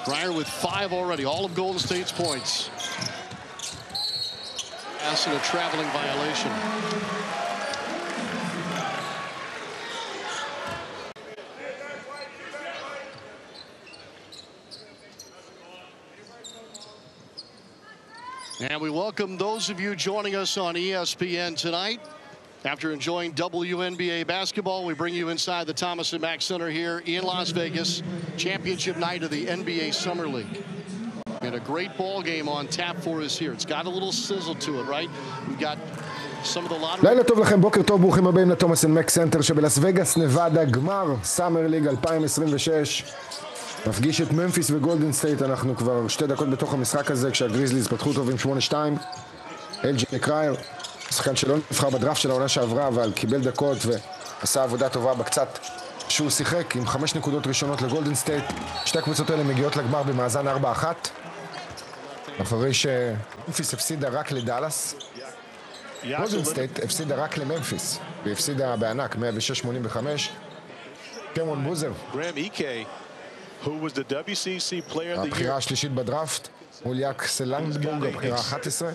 Grier with 5 already, all of Golden State's points. Asking a traveling violation. And we welcome those of you joining us on ESPN tonight. After enjoying WNBA basketball, we bring you inside the Thomas & Mack Center here in Las Vegas. Championship night of the NBA Summer League. And a great ball game on tap for us here. It's got a little sizzle to it, right? We've got some of the lottery. לילה טוב לכם, בוקר טוב, ברוכים הבאים לתומאס & מק סנטר שבלאס וגאס, נבדה, גמר סאמר ליג 2026. מפגיש את ממפיס וגולדן סטייט. אנחנו כבר 2 דקות בתוך המשחק הזה, כשהגריזליז פתחו טוב עם 8-2. LJ קרייר, שחקן שלא נבחר בדראפט של העונה שעברה, אבל קיבל דקות ועשה עבודה טובה בקצת שהוא שיחק, עם 5 נקודות ראשונות לגולדן סטייט. 2 הקבוצות האלה מגיעות לגמר במאזן 4-1. אחרי שממפיס הפסידה רק לדאלאס, גולדן סטייט הפסידה רק לממפיס, והפסידה בענק 106-85. קמרון בוזר, הבחירה השלישית בדראפט, מוליאק סלנדבורג, הבחירה 11.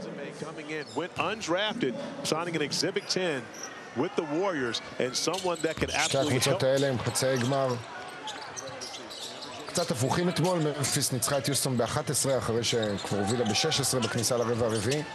שתי הקבוצות האלה עם חצאי גמר קצת הפוכים אתמול. ממפיס ניצחה את יוסטון ב-11 אחרי שכבר הובילה ב-16 בכניסה לרבע הרביעי.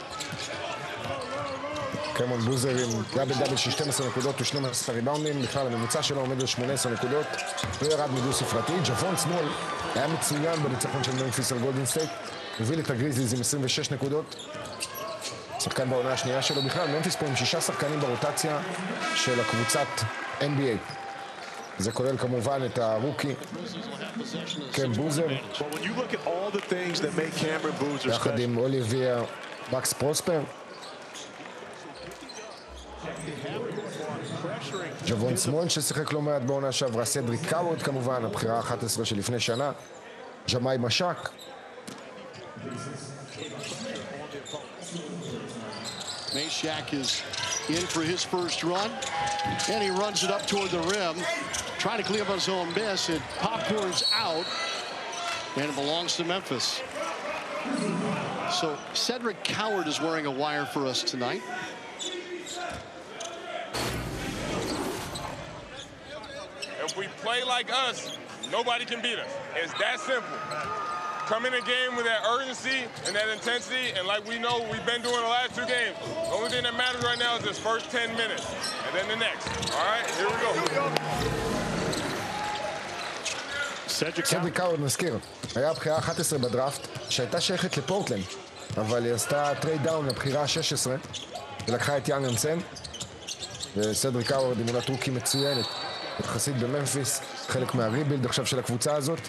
קמרון בוזר עם דאבל של 12 נקודות ו12 ריבאונדים, בכלל הממוצע שלו עומד על 18 נקודות, לא ירד מדו ספרתי. ג'וון סמול היה מצוין בניצחון של ממפיס על גולדן סטייט, הוביל את הגריזליז עם 26 נקודות, שחקן בעונה השנייה שלו. בכלל ממפיס פה עם 6 שחקנים ברוטציה של הקבוצת NBA, זה כולל כמובן את הרוקי קם בוזר יחד עם אוליביה מקס פרוספר, ג'וון סמול ששיחק לא מעט בעונה שעברה, סדריק קאוורד כמובן, הבחירה 11 שלפני שנה, ג'מאי משק. Meshack is in for his first run, and he runs it up toward the rim, trying to clean up his own miss. It popcorns out, and it belongs to Memphis. So Cedric Coward is wearing a wire for us tonight. If we play like us, nobody can beat us. It's that simple. Come in a game with that urgency and that intensity, and like we know we've been doing the last 2 games, the only thing that matters right now is this first 10 minutes, and then the next. All right, here we go. סדריק קאוורד נזכיר, היה הבחירה 11 בדראפט שהייתה שייכת לפורטלנד, אבל היא עשתה טרייד דאון לבחירה 16 ולקחה את יאנג אנסן, וסדריק קאוורד עם עונת רוקי מצוינת יחסית בממפיס, חלק מהריבילד עכשיו של הקבוצה הזאת.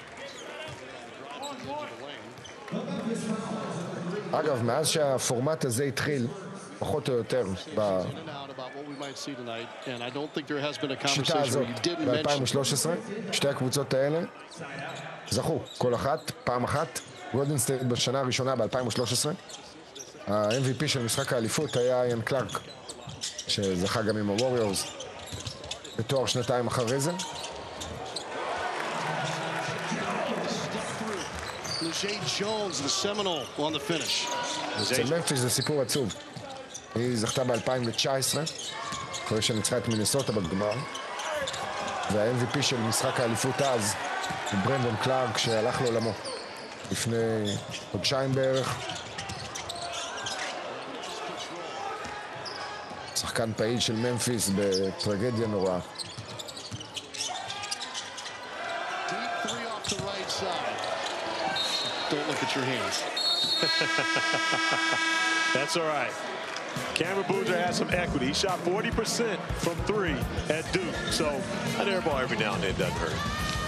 אגב, מאז שהפורמט הזה התחיל, פחות או יותר בשיטה הזאת, ב-2013, שתי הקבוצות האלה זכו כל אחת, פעם אחת. גולדן סטייט בשנה הראשונה ב-2013. ה-MVP של משחק האליפות היה איין קלארק, שזכה גם עם הווריורס בתואר 2 אחרי זה. אצל ממפיס זה סיפור עצוב. היא זכתה ב-2019 אחרי שניצחה את מינסוטה בגמר, וה-MVP של משחק האליפות אז הוא ברנדון קלארק שהלך לעולמו לפני חודשיים בערך. שחקן פעיל של ממפיס בטרגדיה נוראה. Don't look at your hands. That's all right. Cameron Boozer has some equity. He shot 40% from 3 at Duke. So, an air ball every now and then doesn't hurt.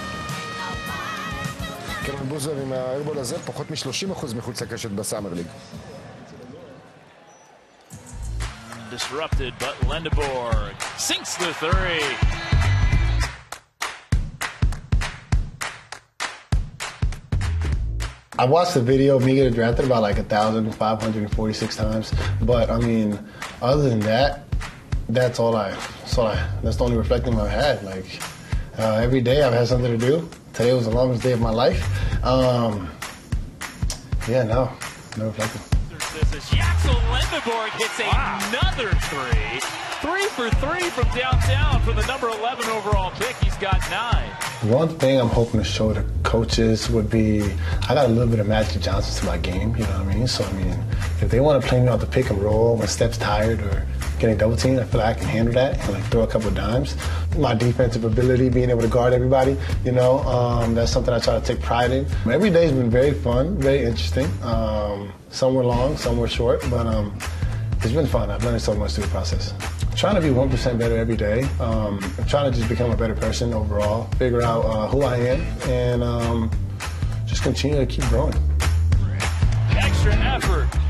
קמרון בוזר עם האיירבול הזה פחות מ-30% מחוץ לקשת בסאמר ליג. Disrupted, but Lendeborg sinks the 3. I watched the video of me getting drafted about like 1,546 times, but I mean, other than that, that's the only reflecting I've had. Like every day I've had something to do, today was the longest day of my life. Yeah, no reflecting. Yaxel Lendeborg hits another three. 3 for 3 from downtown for the number 11 overall pick. He's got 9. One thing I'm hoping to show the coaches would be I got a little bit of Magic Johnson to my game, you know what I mean? So, I mean, if they want to play me off the pick and roll when Steph's tired or getting double teamed, I feel like I can handle that and like throw a couple of dimes. My defensive ability, being able to guard everybody, you know, that's something I try to take pride in. Every day's been very fun, very interesting. Some were long, some were short, but it's been fun. I've learned so much through the process. I'm trying to be 1% better every day. I'm trying to just become a better person overall, figure out who I am, and just continue to keep growing. Extra effort